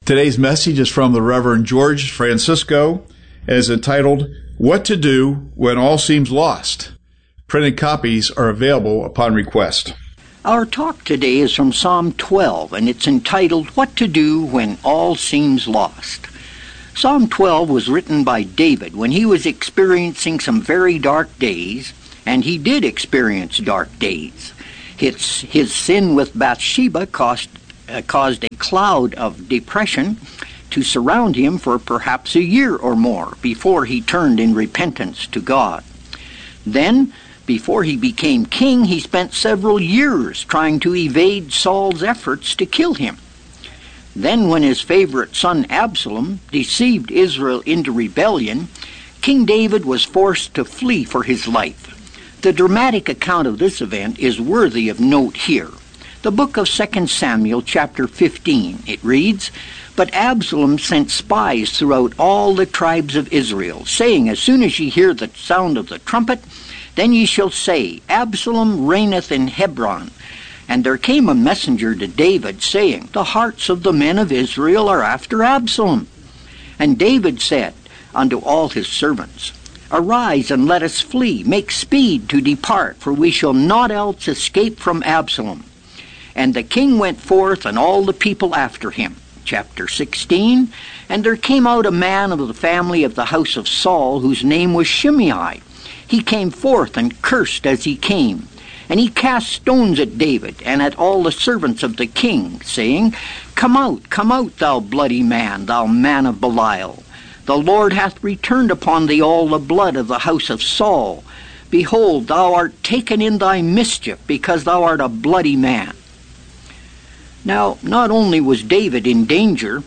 Today's message is from the Reverend George Francisco and is entitled, What to Do When All Seems Lost. Printed copies are available upon request. Our talk today is from Psalm 12, and it's entitled, What to Do When All Seems Lost. Psalm 12 was written by David when he was experiencing some very dark days, and he did experience dark days. His sin with Bathsheba caused a cloud of depression to surround him for perhaps a year or more before he turned in repentance to God. Then, before he became king, he spent several years trying to evade Saul's efforts to kill him. Then, when his favorite son Absalom deceived Israel into rebellion, King David was forced to flee for his life. The dramatic account of this event is worthy of note here. The book of 2 Samuel, chapter 15, it reads, But Absalom sent spies throughout all the tribes of Israel, saying, As soon as ye hear the sound of the trumpet, then ye shall say, Absalom reigneth in Hebron. And there came a messenger to David, saying, The hearts of the men of Israel are after Absalom. And David said unto all his servants, Arise, and let us flee, make speed to depart, for we shall not else escape from Absalom. And the king went forth, and all the people after him. Chapter 16, And there came out a man of the family of the house of Saul, whose name was Shimei. He came forth and cursed as he came. And he cast stones at David, and at all the servants of the king, saying, Come out, thou bloody man, thou man of Belial. The Lord hath returned upon thee all the blood of the house of Saul. Behold, thou art taken in thy mischief, because thou art a bloody man. Now, not only was David in danger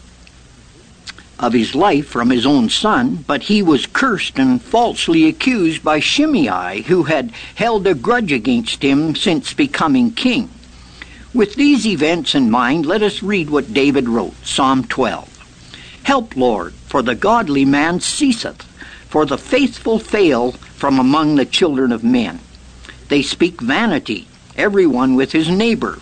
of his life from his own son, but he was cursed and falsely accused by Shimei, who had held a grudge against him since becoming king. With these events in mind, let us read what David wrote, Psalm 12. Help, Lord, for the godly man ceaseth, for the faithful fail from among the children of men. They speak vanity, every one with his neighbor,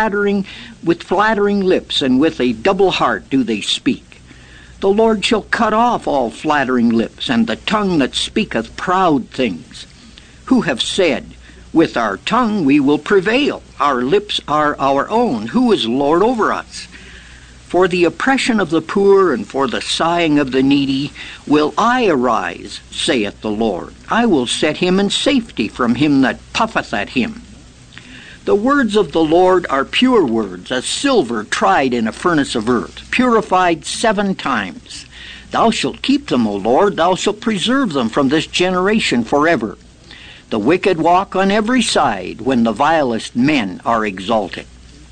with flattering lips, and with a double heart do they speak. The Lord shall cut off all flattering lips, and the tongue that speaketh proud things. Who have said, With our tongue we will prevail, our lips are our own, who is Lord over us? For the oppression of the poor and for the sighing of the needy will I arise, saith the Lord. I will set him in safety from him that puffeth at him. The words of the Lord are pure words, as silver tried in a furnace of earth, purified 7 times. Thou shalt keep them, O Lord, thou shalt preserve them from this generation forever. The wicked walk on every side, when the vilest men are exalted.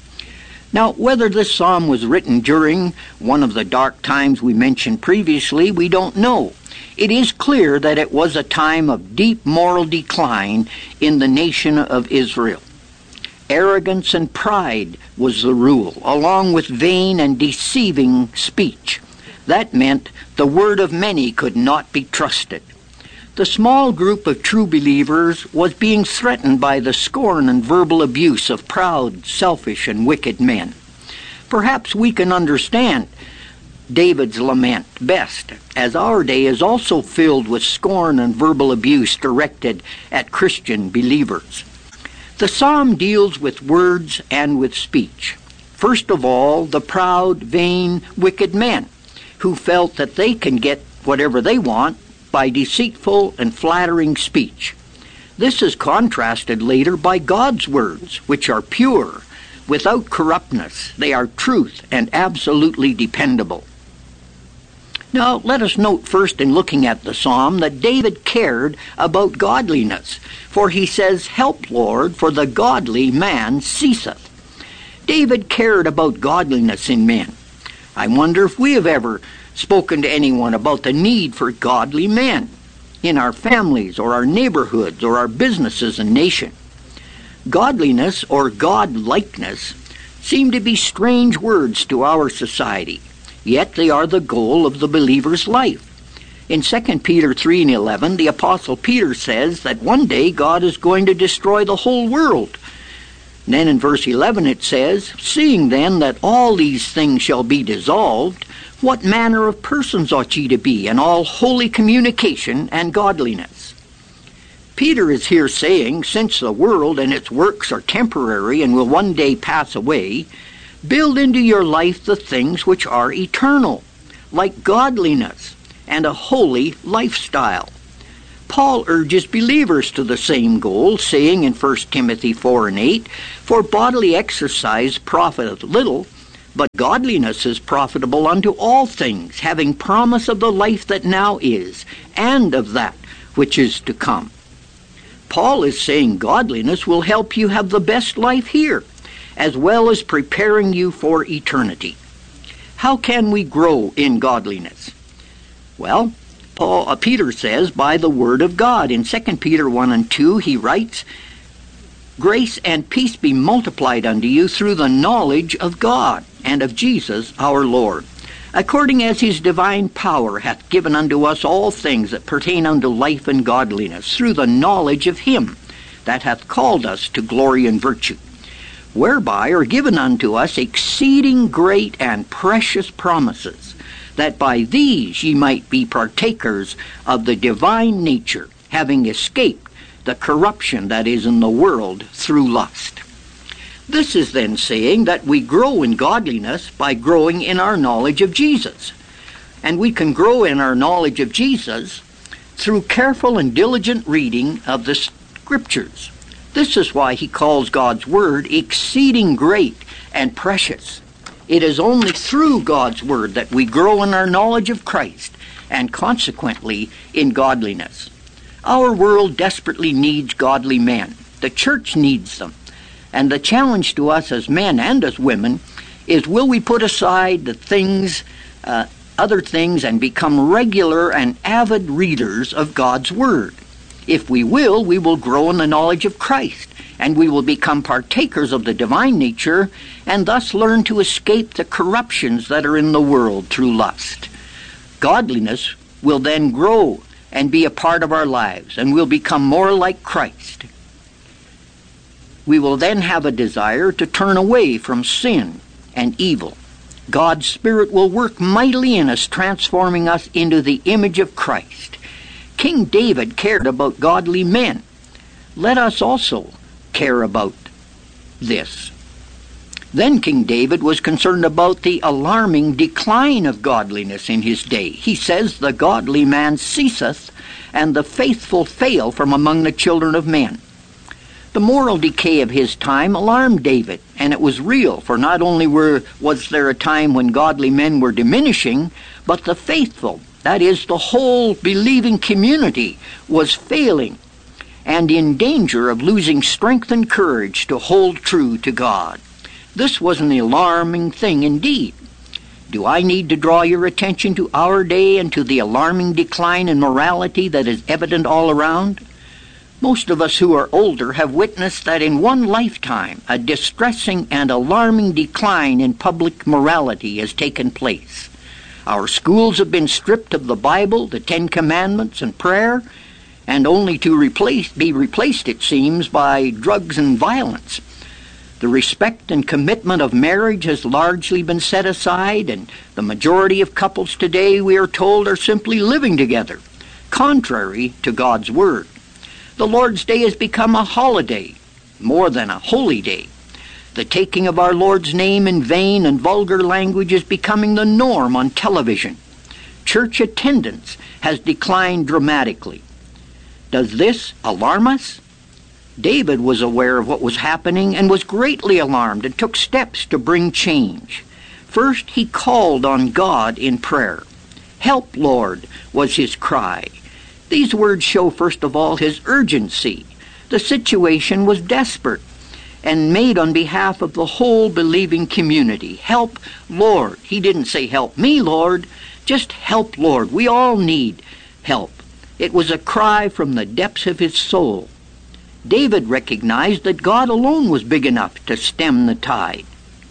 Now, whether this psalm was written during one of the dark times we mentioned previously, we don't know. It is clear that it was a time of deep moral decline in the nation of Israel. Arrogance and pride was the rule, along with vain and deceiving speech. That meant the word of many could not be trusted. The small group of true believers was being threatened by the scorn and verbal abuse of proud, selfish, and wicked men. Perhaps we can understand David's lament best, as our day is also filled with scorn and verbal abuse directed at Christian believers. The psalm deals with words and with speech. First of all, the proud, vain, wicked men who felt that they can get whatever they want by deceitful and flattering speech. This is contrasted later by God's words, which are pure, without corruptness. They are truth and absolutely dependable. Now, let us note first in looking at the psalm that David cared about godliness, for he says, Help, Lord, for the godly man ceaseth. David cared about godliness in men. I wonder if we have ever spoken to anyone about the need for godly men in our families or our neighborhoods or our businesses and nation. Godliness or God-likeness seem to be strange words to our society. Yet they are the goal of the believer's life. In 2 Peter 3:11, the Apostle Peter says that one day God is going to destroy the whole world. Then in verse 11 it says, "Seeing then that all these things shall be dissolved, what manner of persons ought ye to be in all holy communication and godliness?" Peter is here saying, since the world and its works are temporary and will one day pass away, build into your life the things which are eternal, like godliness and a holy lifestyle. Paul urges believers to the same goal, saying in 1 Timothy 4 and 8, "For bodily exercise profiteth little, but godliness is profitable unto all things, having promise of the life that now is, and of that which is to come." Paul is saying godliness will help you have the best life here, as well as preparing you for eternity. How can we grow in godliness? Well, Peter says, by the word of God. In 2 Peter 1 and 2, he writes, "Grace and peace be multiplied unto you through the knowledge of God and of Jesus our Lord, according as his divine power hath given unto us all things that pertain unto life and godliness, through the knowledge of him that hath called us to glory and virtue, whereby are given unto us exceeding great and precious promises, that by these ye might be partakers of the divine nature, having escaped the corruption that is in the world through lust." This is then saying that we grow in godliness by growing in our knowledge of Jesus. And we can grow in our knowledge of Jesus through careful and diligent reading of the Scriptures. This is why he calls God's Word exceeding great and precious. It is only through God's Word that we grow in our knowledge of Christ, and consequently in godliness. Our world desperately needs godly men. The church needs them. And the challenge to us as men and as women is, will we put aside the things, other things, and become regular and avid readers of God's Word? If we will grow in the knowledge of Christ, and we will become partakers of the divine nature, and thus learn to escape the corruptions that are in the world through lust. Godliness will then grow and be a part of our lives, and we'll become more like Christ. We will then have a desire to turn away from sin and evil. God's Spirit will work mightily in us, transforming us into the image of Christ. King David cared about godly men. Let us also care about this. Then King David was concerned about the alarming decline of godliness in his day. He says, "The godly man ceaseth, and the faithful fail from among the children of men." The moral decay of his time alarmed David, and it was real, for not only was there a time when godly men were diminishing, but the faithful, that is, the whole believing community, was failing and in danger of losing strength and courage to hold true to God. This was an alarming thing indeed. Do I need to draw your attention to our day and to the alarming decline in morality that is evident all around? Most of us who are older have witnessed that in one lifetime a distressing and alarming decline in public morality has taken place. Our schools have been stripped of the Bible, the Ten Commandments, and prayer, and only to be replaced, it seems, by drugs and violence. The respect and commitment of marriage has largely been set aside, and the majority of couples today, we are told, are simply living together, contrary to God's Word. The Lord's Day has become a holiday, more than a holy day. The taking of our Lord's name in vain and vulgar language is becoming the norm on television. Church attendance has declined dramatically. Does this alarm us? David was aware of what was happening and was greatly alarmed and took steps to bring change. First, he called on God in prayer. "Help, Lord," was his cry. These words show, first of all, his urgency. The situation was desperate and made on behalf of the whole believing community. Help, Lord. He didn't say, "Help me, Lord." Just help, Lord. We all need help. It was a cry from the depths of his soul. David recognized that God alone was big enough to stem the tide.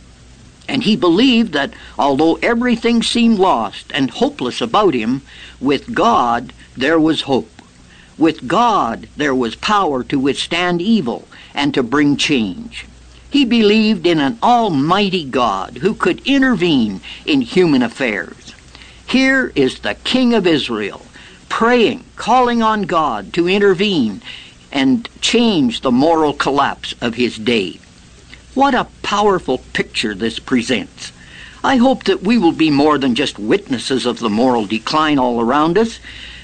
And he believed that although everything seemed lost and hopeless about him, with God there was hope. With God there was power to withstand evil and to bring change. He believed in an almighty God who could intervene in human affairs. Here is the King of Israel, praying, calling on God to intervene and change the moral collapse of his day. What a powerful picture this presents. I hope that we will be more than just witnesses of the moral decline all around us,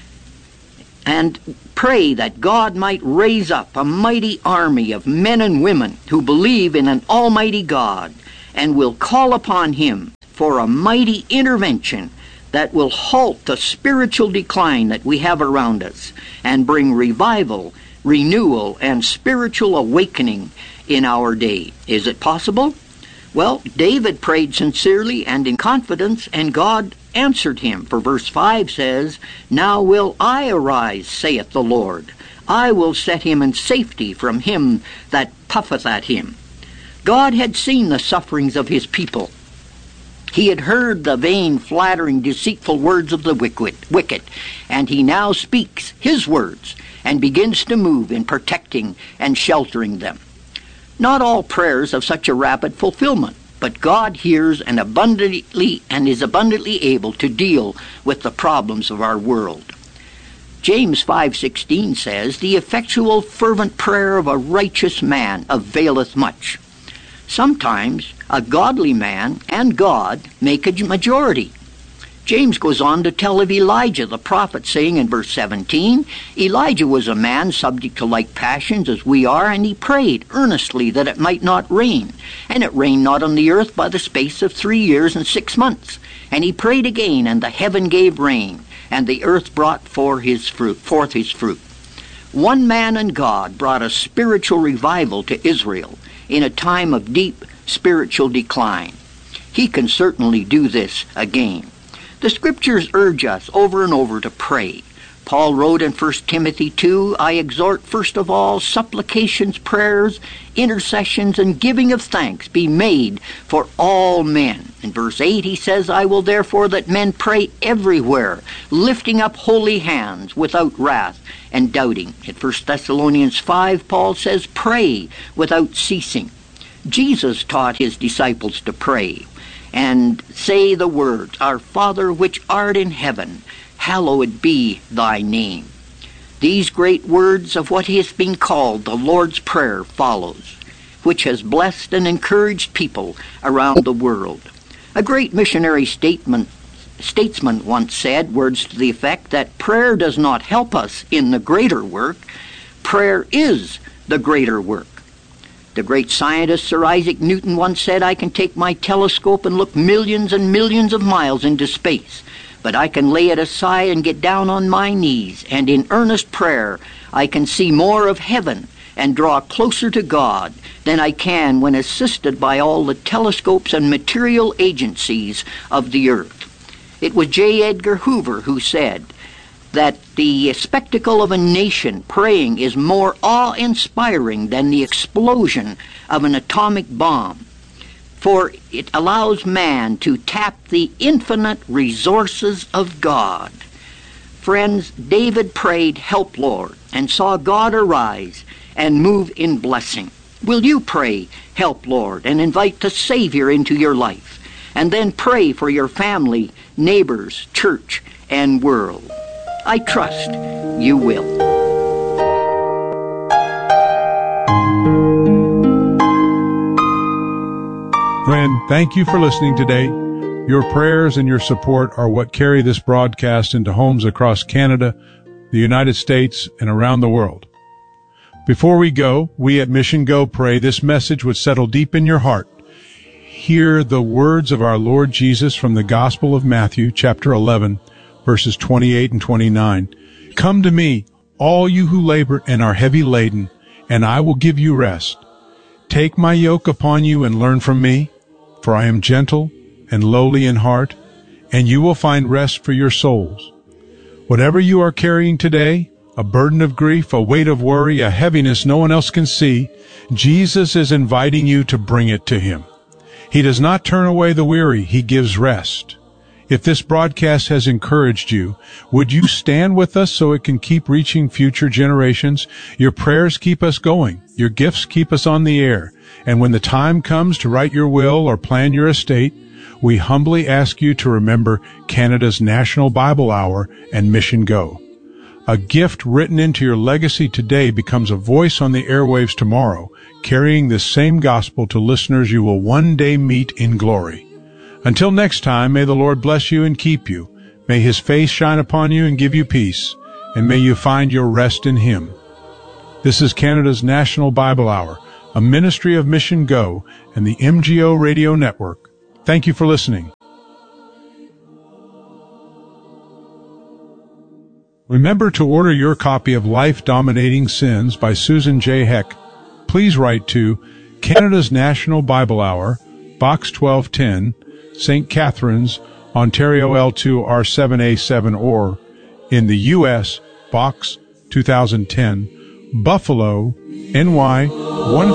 and pray that God might raise up a mighty army of men and women who believe in an almighty God and will call upon him for a mighty intervention that will halt the spiritual decline that we have around us and bring revival, renewal, and spiritual awakening in our day. Is it possible? Well, David prayed sincerely and in confidence, and God answered him. For verse 5 says, "Now will I arise, saith the Lord. I will set him in safety from him that puffeth at him." God had seen the sufferings of his people. He had heard the vain, flattering, deceitful words of the wicked, and he now speaks his words and begins to move in protecting and sheltering them. Not all prayers have such a rapid fulfillment, but God hears and is abundantly able to deal with the problems of our world. James 5:16 says, "The effectual fervent prayer of a righteous man availeth much." Sometimes a godly man and God make a majority. James goes on to tell of Elijah the prophet, saying in verse 17, "Elijah was a man subject to like passions as we are, and he prayed earnestly that it might not rain. And it rained not on the earth by the space of 3 years and 6 months. And he prayed again, and the heaven gave rain, and the earth brought forth his fruit." One man and God brought a spiritual revival to Israel in a time of deep spiritual decline. He can certainly do this again. The Scriptures urge us over and over to pray. Paul wrote in 1 Timothy 2, "I exhort first of all supplications, prayers, intercessions, and giving of thanks be made for all men." In verse 8 he says, "I will therefore that men pray everywhere, lifting up holy hands without wrath and doubting." In 1 Thessalonians 5 Paul says, "Pray without ceasing." Jesus taught his disciples to pray and say the words, "Our Father which art in heaven, hallowed be thy name." These great words of what has been called the Lord's Prayer follows, which has blessed and encouraged people around the world. A great missionary statesman once said words to the effect that prayer does not help us in the greater work, prayer is the greater work. The great scientist Sir Isaac Newton once said, "I can take my telescope and look millions and millions of miles into space, but I can lay it aside and get down on my knees, and in earnest prayer I can see more of heaven and draw closer to God than I can when assisted by all the telescopes and material agencies of the earth." It was J. Edgar Hoover who said that the spectacle of a nation praying is more awe-inspiring than the explosion of an atomic bomb, for it allows man to tap the infinite resources of God. Friends, David prayed, "Help, Lord," and saw God arise and move in blessing. Will you pray, "Help, Lord," and invite the Savior into your life? And then pray for your family, neighbors, church, and world. I trust you will. Friend, thank you for listening today. Your prayers and your support are what carry this broadcast into homes across Canada, the United States, and around the world. Before we go, we at Mission Go pray this message would settle deep in your heart. Hear the words of our Lord Jesus from the Gospel of Matthew, chapter 11, verses 28 and 29. "Come to me, all you who labor and are heavy laden, and I will give you rest. Take my yoke upon you and learn from me, for I am gentle and lowly in heart, and you will find rest for your souls." Whatever you are carrying today, a burden of grief, a weight of worry, a heaviness no one else can see, Jesus is inviting you to bring it to him. He does not turn away the weary, he gives rest. If this broadcast has encouraged you, would you stand with us so it can keep reaching future generations? Your prayers keep us going. Your gifts keep us on the air. And when the time comes to write your will or plan your estate, we humbly ask you to remember Canada's National Bible Hour and Mission Go. A gift written into your legacy today becomes a voice on the airwaves tomorrow, carrying this same gospel to listeners you will one day meet in glory. Until next time, may the Lord bless you and keep you. May His face shine upon you and give you peace, and may you find your rest in Him. This is Canada's National Bible Hour, a ministry of Mission Go and the MGO Radio Network. Thank you for listening. Remember to order your copy of Life Dominating Sins by Susan J. Heck. Please write to Canada's National Bible Hour, Box 1210, St. Catharines, Ontario L2 R7A7, or in the U.S., Box 2010, Buffalo, NY 1